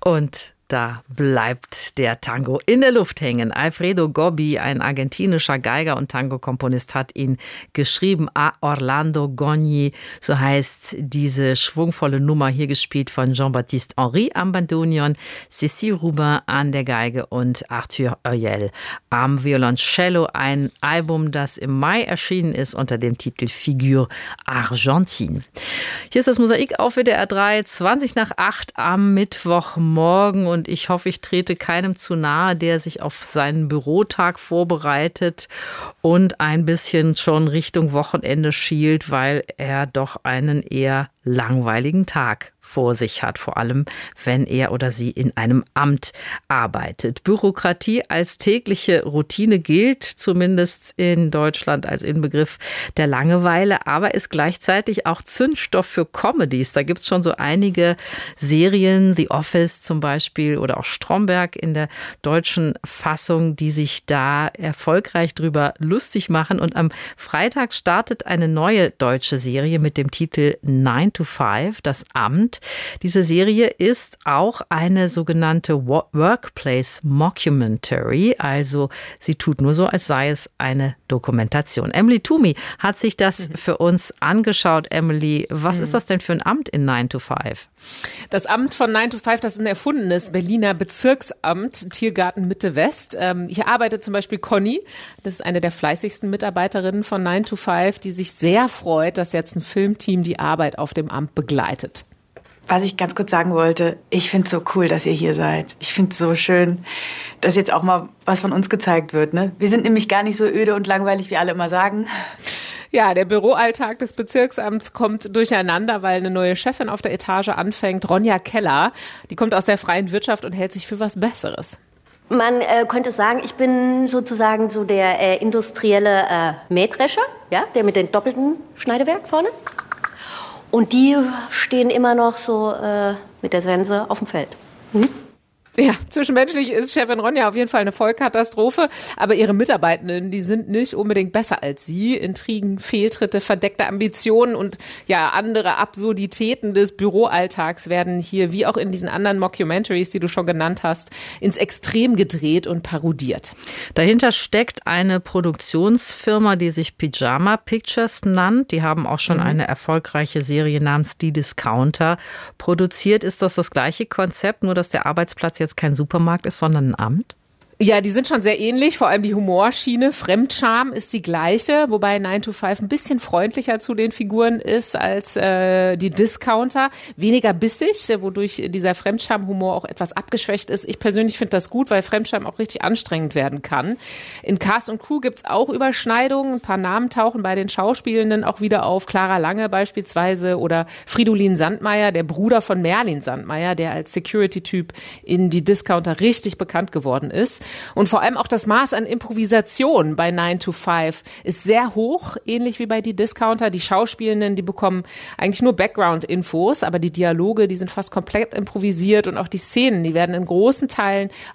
Und da bleibt der Tango in der Luft hängen. Alfredo Gobbi, ein argentinischer Geiger und Tango-Komponist, hat ihn geschrieben. A Orlando Gogni, so heißt diese schwungvolle Nummer, hier gespielt von Jean-Baptiste Henry am Bandoneon, Cécile Rubin an der Geige und Arthur Oeil am Violoncello. Ein Album, das im Mai erschienen ist unter dem Titel Figure Argentine. Hier ist das Mosaik auf WDR 3, 7:20 am Mittwochmorgen. Und ich hoffe, ich trete keinem zu nahe, der sich auf seinen Bürotag vorbereitet und ein bisschen schon Richtung Wochenende schielt, weil er doch einen eher langweiligen Tag vor sich hat, vor allem wenn er oder sie in einem Amt arbeitet. Bürokratie als tägliche Routine gilt zumindest in Deutschland als Inbegriff der Langeweile, aber ist gleichzeitig auch Zündstoff für Comedies. Da gibt es schon so einige Serien, The Office zum Beispiel oder auch Stromberg in der deutschen Fassung, die sich da erfolgreich drüber lustig machen. Und am Freitag startet eine neue deutsche Serie mit dem Titel 9 to 5, das Amt. Diese Serie ist auch eine sogenannte Workplace Mockumentary, also sie tut nur so, als sei es eine Dokumentation. Emily Toomey hat sich das für uns angeschaut. Emily, was ist das denn für ein Amt in 9 to 5? Das Amt von 9 to 5, das ist ein erfundenes Berliner Bezirksamt, Tiergarten Mitte West. Hier arbeitet zum Beispiel Conny, das ist eine der fleißigsten Mitarbeiterinnen von 9 to 5, die sich sehr freut, dass jetzt ein Filmteam die Arbeit auf dem Amt begleitet. Was ich ganz kurz sagen wollte, ich finde es so cool, dass ihr hier seid. Ich finde es so schön, dass jetzt auch mal was von uns gezeigt wird. Ne? Wir sind nämlich gar nicht so öde und langweilig, wie alle immer sagen. Ja, der Büroalltag des Bezirksamts kommt durcheinander, weil eine neue Chefin auf der Etage anfängt, Ronja Keller. Die kommt aus der freien Wirtschaft und hält sich für was Besseres. Man könnte sagen, ich bin sozusagen so der industrielle Mähdrescher, ja, der mit dem doppelten Schneidewerk vorne. Und die stehen immer noch so mit der Sense auf dem Feld. Ja, zwischenmenschlich ist Chefin Ronja auf jeden Fall eine Vollkatastrophe, aber ihre Mitarbeitenden, die sind nicht unbedingt besser als sie. Intrigen, Fehltritte, verdeckte Ambitionen und ja, andere Absurditäten des Büroalltags werden hier, wie auch in diesen anderen Mockumentaries, die du schon genannt hast, ins Extrem gedreht und parodiert. Dahinter steckt eine Produktionsfirma, die sich Pyjama Pictures nannt. Die haben auch schon eine erfolgreiche Serie namens Die Discounter produziert. Ist das gleiche Konzept, nur dass der Arbeitsplatz jetzt kein Supermarkt ist, sondern ein Amt? Ja, die sind schon sehr ähnlich, vor allem die Humorschiene. Fremdscham ist die gleiche, wobei 9 to 5 ein bisschen freundlicher zu den Figuren ist als die Discounter. Weniger bissig, wodurch dieser Fremdscham-Humor auch etwas abgeschwächt ist. Ich persönlich finde das gut, weil Fremdscham auch richtig anstrengend werden kann. In Cast und Crew gibt's auch Überschneidungen. Ein paar Namen tauchen bei den Schauspielenden auch wieder auf. Clara Lange beispielsweise oder Fridolin Sandmeier, der Bruder von Merlin Sandmeier, der als Security-Typ in die Discounter richtig bekannt geworden ist. Und vor allem auch das Maß an Improvisation bei 9 to 5 ist sehr hoch, ähnlich wie bei die Discounter. Die Schauspielenden, die bekommen eigentlich nur Background-Infos, aber die Dialoge, die sind fast komplett improvisiert und auch die Szenen, die werden in großen Teilen